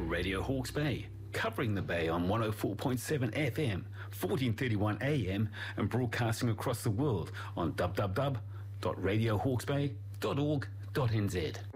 Radio Hawke's Bay, covering the Bay on 104.7 FM, 1431 AM, and broadcasting across the world on www.radiohawksbay.org.nz.